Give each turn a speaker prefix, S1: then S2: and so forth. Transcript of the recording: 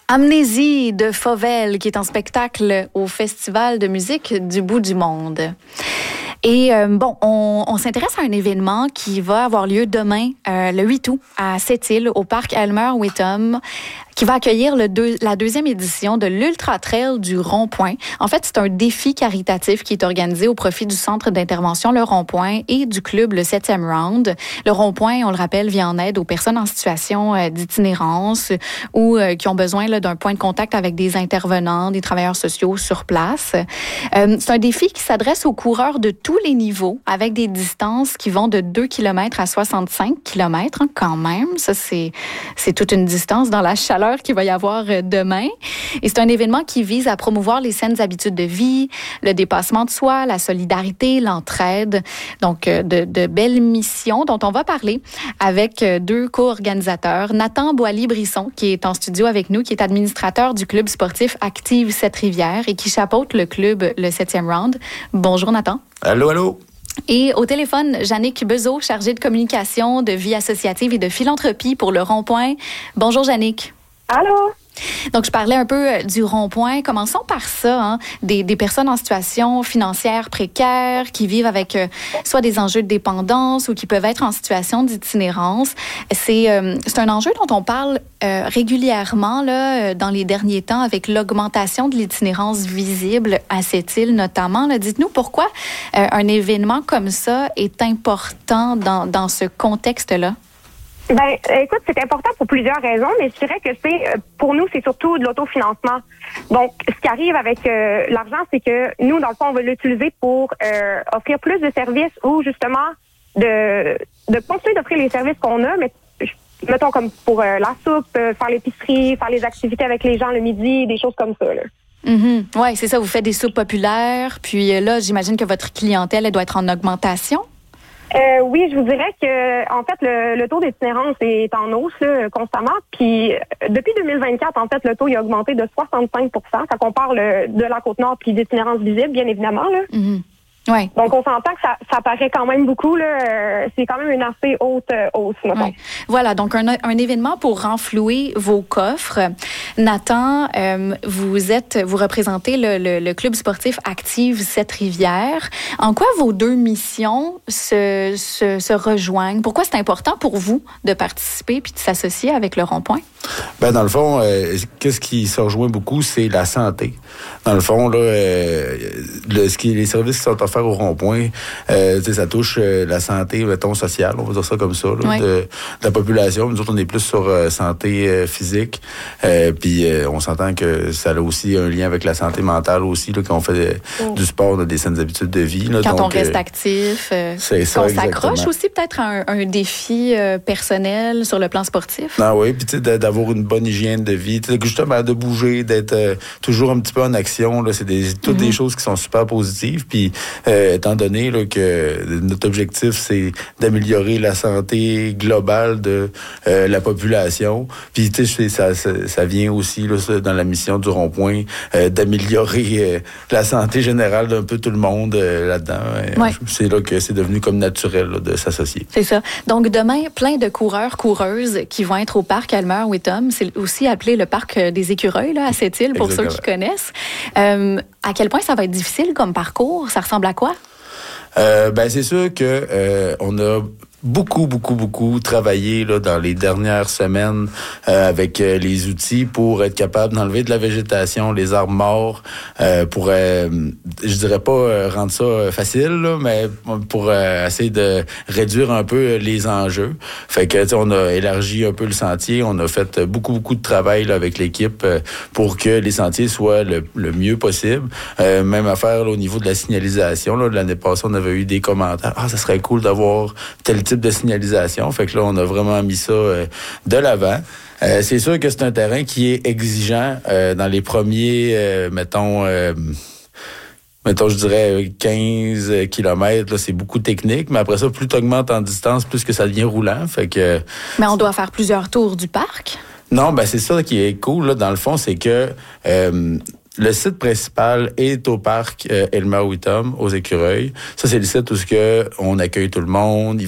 S1: Amnésie de Fauvel, qui est en spectacle au Festival de musique du bout du monde. Et on s'intéresse à un événement qui va avoir lieu demain, le 8 août, à Sept-Îles, au parc Elmer-Witham, qui va accueillir la deuxième édition de l'Ultra Trail du Rond-Point. En fait, c'est un défi caritatif qui est organisé au profit du centre d'intervention Le Rond-Point et du club Le 7e Round. Le Rond-Point, on le rappelle, vient en aide aux personnes en situation d'itinérance ou qui ont besoin d'un point de contact avec des intervenants, des travailleurs sociaux sur place. C'est un défi qui s'adresse aux coureurs de tous les niveaux, avec des distances qui vont de 2 km à 65 km, quand même. Ça, c'est toute une distance dans la chaleur qu'il va y avoir demain. Et c'est un événement qui vise à promouvoir les saines habitudes de vie, le dépassement de soi, la solidarité, l'entraide. Donc, de belles missions dont on va parler avec deux co-organisateurs. Nathan Boily-Brisson, qui est en studio avec nous, qui est administrateur du club sportif Active Sept-Rivières et qui chapeaute le club Le 7e Round. Bonjour, Nathan.
S2: Allô, allô.
S1: Et au téléphone, Jannick Bezeau, chargée de communication, de vie associative et de philanthropie pour le Rond-Point. Bonjour, Jannick.
S3: Allô?
S1: Donc, je parlais un peu du Rond-Point. Commençons par ça, des personnes en situation financière précaire qui vivent avec soit des enjeux de dépendance ou qui peuvent être en situation d'itinérance. C'est un enjeu dont on parle régulièrement là, dans les derniers temps avec l'augmentation de l'itinérance visible à Sept-Îles notamment. Là. Dites-nous pourquoi un événement comme ça est important dans ce contexte-là.
S3: Ben, écoute, c'est important pour plusieurs raisons, mais je dirais que pour nous, c'est surtout de l'autofinancement. Donc, ce qui arrive avec l'argent, c'est que nous, dans le fond, on va l'utiliser pour offrir plus de services ou justement de continuer d'offrir les services qu'on a, mais mettons comme pour la soupe, faire l'épicerie, faire les activités avec les gens le midi, des choses comme ça, là.
S1: Mm-hmm. Oui, c'est ça, vous faites des soupes populaires, puis là, j'imagine que votre clientèle, elle doit être en augmentation.
S3: Oui, je vous dirais que en fait le taux d'itinérance est en hausse là, constamment. Puis depuis 2024, en fait, le taux il a augmenté de 65 %. Ça compare de la Côte-Nord puis d'itinérance visible, bien évidemment là.
S1: Mm-hmm. Ouais.
S3: Donc, on s'entend que ça paraît quand même beaucoup. Là. C'est quand même une assez haute hausse.
S1: Ouais. Voilà, donc un événement pour renflouer vos coffres. Nathan, vous représentez le club sportif Active Sept-Rivières. En quoi vos deux missions se rejoignent? Pourquoi c'est important pour vous de participer puis de s'associer avec le Rond-Point?
S2: Ben, dans le fond, qu'est-ce qui se rejoint beaucoup, c'est la santé. Dans le fond, là, les services qui sont offerts au Rond-Point, ça touche la santé, mettons, sociale, on va dire ça comme ça, là,
S1: oui.
S2: de la population. Nous autres, on est plus sur santé physique. Puis on s'entend que ça a aussi un lien avec la santé mentale aussi, là, quand on fait du sport, on a des saines habitudes de vie. Là,
S1: quand
S2: donc,
S1: on reste actif,
S2: c'est ça,
S1: qu'on s'accroche
S2: exactement.
S1: aussi peut-être à un défi personnel sur le plan sportif.
S2: Ah oui, puis tu sais, d'avoir une bonne hygiène de vie, justement de bouger, d'être toujours un petit peu en action, là, c'est toutes des choses qui sont super positives. Puis étant donné là, que notre objectif, c'est d'améliorer la santé globale de la population. Puis tu sais, ça vient aussi là, dans la mission du Rond-Point d'améliorer la santé générale d'un peu tout le monde là-dedans.
S1: Ouais.
S2: C'est là que c'est devenu comme naturel là, de s'associer.
S1: C'est ça. Donc demain, plein de coureurs, coureuses qui vont être au parc Elmer-Witham. C'est aussi appelé le parc des écureuils là, à Sept-Îles, pour
S2: Exactement.
S1: ceux qui connaissent. À quel point ça va être difficile comme parcours? Ça ressemble à quoi?
S2: Ben c'est sûr que on a beaucoup travaillé là, dans les dernières semaines avec les outils pour être capable d'enlever de la végétation, les arbres morts, pour, je dirais pas rendre ça facile, là, mais pour essayer de réduire un peu les enjeux. Fait que on a élargi un peu le sentier, on a fait beaucoup de travail là, avec l'équipe pour que les sentiers soient le mieux possible. Même affaire là, au niveau de la signalisation. Là, l'année passée, on avait eu des commentaires. Ça serait cool d'avoir tel type de signalisation. Fait que là, on a vraiment mis ça de l'avant. C'est sûr que c'est un terrain qui est exigeant dans les premiers, mettons, je dirais 15 km, là, c'est beaucoup technique, mais après ça, plus tu augmentes en distance, plus que ça devient roulant. Fait que.
S1: Mais on doit faire plusieurs tours du parc.
S2: Non, ben c'est ça qui est cool, là, dans le fond, c'est que le site principal est au parc Elmer-Witham, aux Écureuils. Ça, c'est le site où on accueille tout le monde.